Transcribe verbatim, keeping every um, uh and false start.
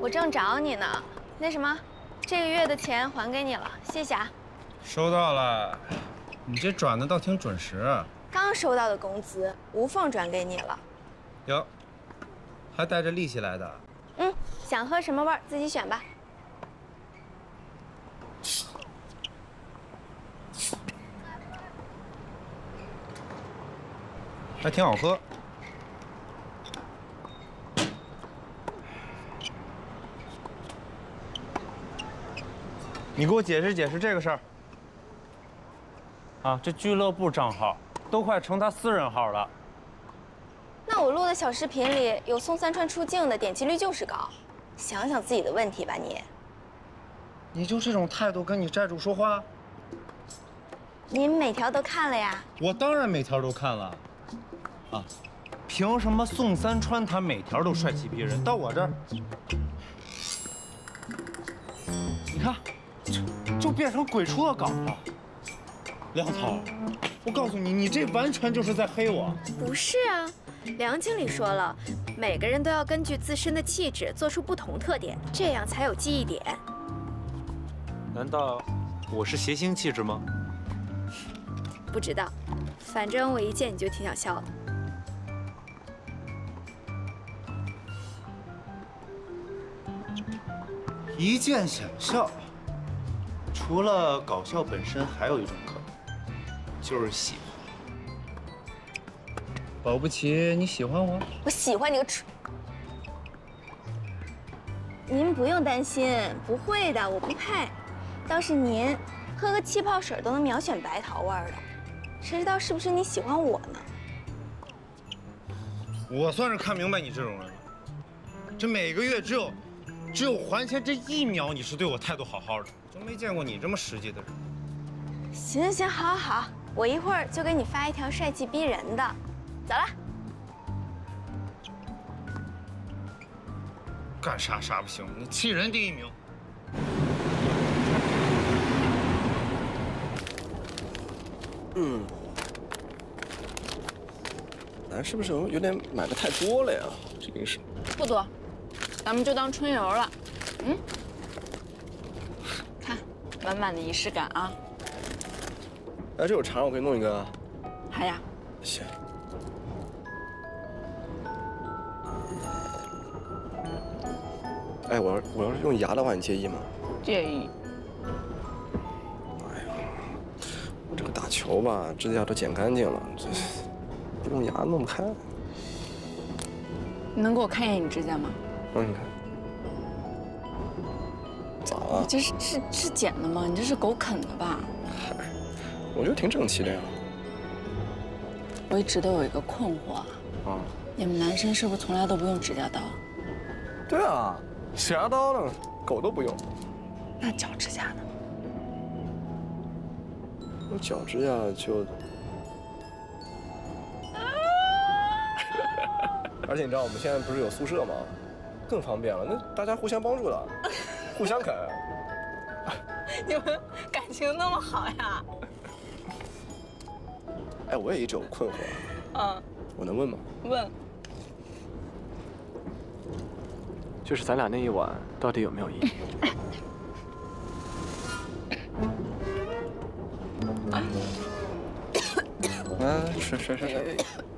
我正找你呢。那什么，这个月的钱还给你了，谢谢啊。 收到了，你这转的倒挺准时。 刚收到的工资，无缝转给你了。 哟，还带着利息来的。 嗯，想喝什么味儿自己选吧。 还挺好喝。你给我解释解释这个事儿。啊，这俱乐部账号都快成他私人号了。 那我录的小视频里有宋三川出镜的，点击率就是高。想想自己的问题吧，你。 你就这种态度跟你债主说话？ 您每条都看了呀？ 我当然每条都看了。啊，凭什么宋三川他每条都帅气逼人，到我这儿，你看，就就变成鬼畜恶搞了。梁涛，我告诉你，你这完全就是在黑我。 不是啊，梁经理说了，每个人都要根据自身的气质做出不同特点，这样才有记忆点。 难道我是谐星气质吗？ 不知道，反正我一见你就挺想笑的。 一见想笑，除了搞笑本身，还有一种可能，就是喜欢。保不齐你喜欢我？ 我喜欢你个蠢！您不用担心，不会的，我不配。倒是您，喝个气泡水都能秒选白桃味儿的，谁知道是不是你喜欢我呢？ 我算是看明白你这种人了。这每个月只有。只有还钱这一秒，你是对我态度好好的，真没见过你这么实际的人。 行行行，好，好，好，我一会儿就给你发一条帅气逼人的。走了。 干啥啥不行，你气人第一名。 嗯，咱是不是有点买的太多了呀？这零食不多。咱们就当春游了，嗯，看，满满的仪式感啊！ 哎，这有肠，我给你弄一个啊。 好呀。 行。哎，我要我要是用牙的话，你介意吗？ 介意。 哎呀，我这个打球吧，指甲都剪干净了，这用牙弄不开。 你能给我看一眼你指甲吗？ 嗯，你看，咋了？ 你这是是是剪的吗？你这是狗啃的吧？ 嗨，我觉得挺整齐的呀。 我一直都有一个困惑啊， 啊， 你们男生是不是从来都不用指甲刀？ 对啊，指甲刀呢，狗都不用。 那脚指甲呢？ 我脚指甲就……而且你知道我们现在不是有宿舍吗？更方便了，那大家互相帮助的，互相啃。 你们感情那么好呀？ 哎，我也一直有困惑。 嗯， 我能问吗？ 问。 就是咱俩那一晚到底有没有意义？啊，吃吃吃吃。